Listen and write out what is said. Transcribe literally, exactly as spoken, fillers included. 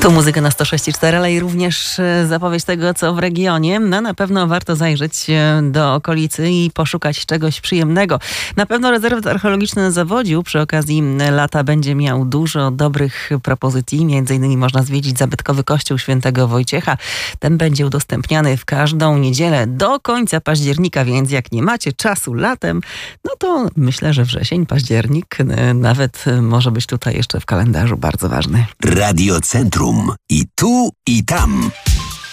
Tu muzyka na sto sześć i cztery, ale i również zapowiedź tego, co w regionie. No, na pewno warto zajrzeć do okolicy i poszukać czegoś przyjemnego. Na pewno rezerwat archeologiczny na Zawodziu przy okazji lata będzie miał dużo dobrych propozycji. Między innymi można zwiedzić zabytkowy kościół świętego Wojciecha. Ten będzie udostępniany w każdą niedzielę do końca października, więc jak nie macie czasu latem, no to myślę, że wrzesień, październik nawet może być tutaj jeszcze w kalendarzu bardzo ważny. Radio Centrum. I tu, i tam.